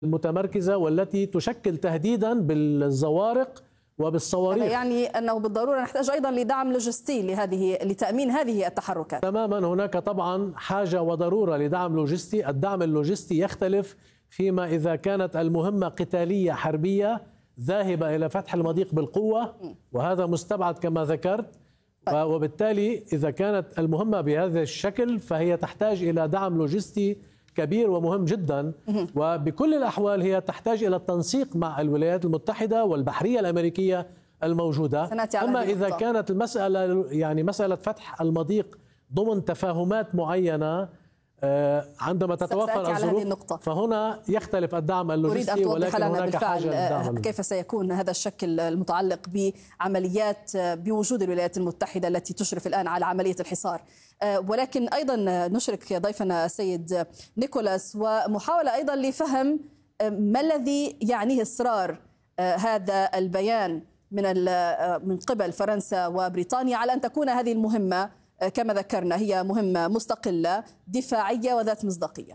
المتمركزة والتي تشكل تهديدا بالزوارق وبالصواريخ. يعني أنه بالضرورة نحتاج أيضا لدعم لوجستي لتأمين هذه التحركات. تماما، هناك طبعا حاجة وضرورة لدعم لوجستي. الدعم اللوجستي يختلف فيما إذا كانت المهمة قتالية حربية ذاهبة إلى فتح المضيق بالقوة، وهذا مستبعد كما ذكرت، وبالتالي إذا كانت المهمة بهذا الشكل فهي تحتاج إلى دعم لوجستي كبير ومهم جدا، وبكل الأحوال هي تحتاج إلى التنسيق مع الولايات المتحدة والبحرية الأمريكية الموجودة. أما إذا كانت المسألة يعني مسألة فتح المضيق ضمن تفاهمات معينة عندما تتوفر الظروف فهنا يختلف الدعم اللوجستي، ولكن هناك حاجة للدعم. كيف سيكون هذا الشكل المتعلق بعمليات بوجود الولايات المتحدة التي تشرف الآن على عملية الحصار؟ ولكن أيضا نشرك ضيفنا السيد نيكولاس ومحاولة أيضا لفهم ما الذي يعنيه إصرار هذا البيان من قبل فرنسا وبريطانيا على أن تكون هذه المهمة كما ذكرنا هي مهمة مستقلة دفاعية وذات مصداقية.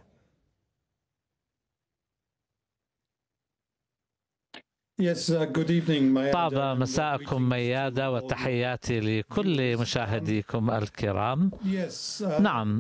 طاب مساءكم ميادة وتحياتي لكل مشاهديكم الكرام. نعم،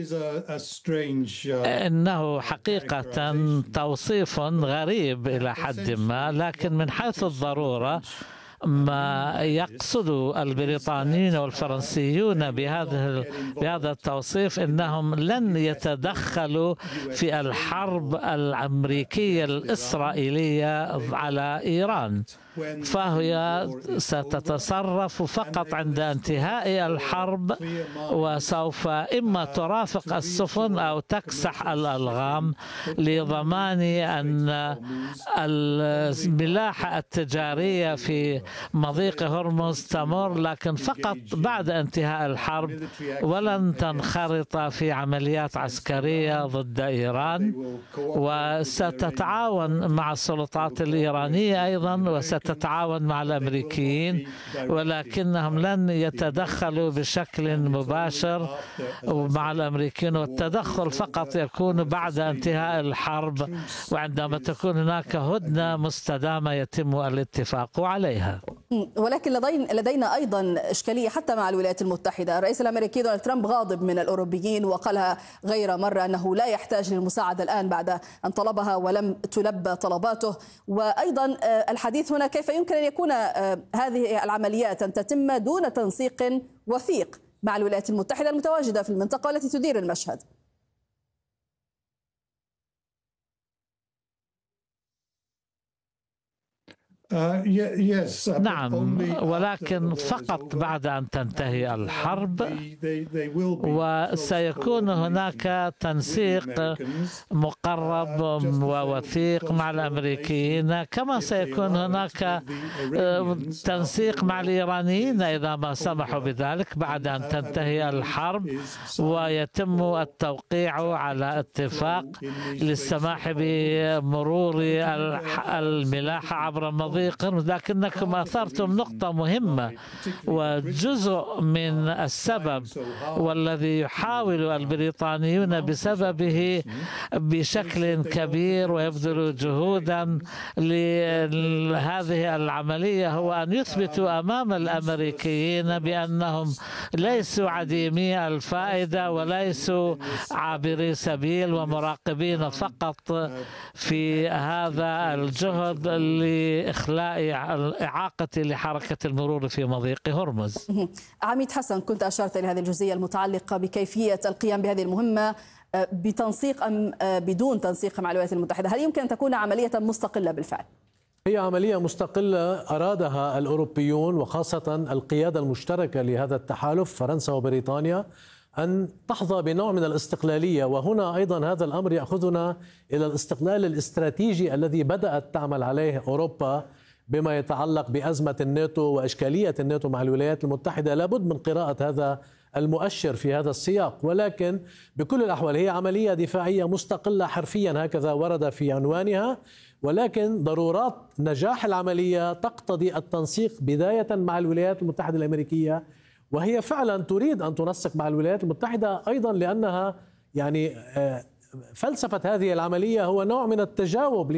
إنه حقيقة توصيف غريب إلى حد ما، لكن من حيث الضرورة ما يقصد البريطانيون والفرنسيون بهذا التوصيف أنهم لن يتدخلوا في الحرب الأمريكية الإسرائيلية على إيران، فهي ستتصرف فقط عند انتهاء الحرب، وسوف إما ترافق السفن أو تكسح الألغام لضمان أن الملاحة التجارية في مضيق هرمز تمر، لكن فقط بعد انتهاء الحرب، ولن تنخرط في عمليات عسكرية ضد إيران. وستتعاون مع السلطات الإيرانية أيضا، وستتعاون مع الأمريكيين، ولكنهم لن يتدخلوا بشكل مباشر مع الأمريكيين، والتدخل فقط يكون بعد انتهاء الحرب وعندما تكون هناك هدنة مستدامة يتم الاتفاق عليها. ولكن لدينا أيضا إشكالية حتى مع الولايات المتحدة. الرئيس الأمريكي دونالد ترامب غاضب من الأوروبيين وقالها غير مرة أنه لا يحتاج للمساعدة الآن بعد أن طلبها ولم تلبى طلباته. وأيضا الحديث هنا كيف يمكن أن يكون هذه العمليات أن تتم دون تنسيق وثيق مع الولايات المتحدة المتواجدة في المنطقة والتي تدير المشهد. نعم، ولكن فقط بعد أن تنتهي الحرب، وسيكون هناك تنسيق مقرب ووثيق مع الأمريكيين، كما سيكون هناك تنسيق مع الإيرانيين إذا ما سمحوا بذلك بعد أن تنتهي الحرب، ويتم التوقيع على اتفاق للسماح بمرور الملاحة عبر المضيق. لكنكم أثرتم نقطة مهمة، وجزء من السبب والذي يحاول البريطانيون بسببه بشكل كبير ويبذلوا جهودا لهذه العملية هو أن يثبتوا أمام الأمريكيين بأنهم ليسوا عديمي الفائدة وليسوا عابري سبيل ومراقبين فقط في هذا الجهد لإخلاء إعاقة لحركة المرور في مضيق هرمز. عميد حسن، كنت أشرت إلى هذه الجزئية المتعلقة بكيفية القيام بهذه المهمة بتنسيق أم بدون تنسيق مع الولايات المتحدة. هل يمكن أن تكون عملية مستقلة بالفعل؟ هي عملية مستقلة أرادها الأوروبيون وخاصة القيادة المشتركة لهذا التحالف فرنسا وبريطانيا أن تحظى بنوع من الاستقلالية، وهنا أيضا هذا الأمر يأخذنا إلى الاستقلال الاستراتيجي الذي بدأت تعمل عليه أوروبا بما يتعلق بأزمة الناتو وإشكالية الناتو مع الولايات المتحدة. لابد من قراءة هذا المؤشر في هذا السياق، ولكن بكل الأحوال هي عملية دفاعية مستقلة حرفيا هكذا ورد في عنوانها، ولكن ضرورات نجاح العملية تقتضي التنسيق بداية مع الولايات المتحدة الأمريكية، وهي فعلا تريد أن تنسق مع الولايات المتحدة أيضا، لأنها يعني فلسفة هذه العملية هو نوع من التجاوب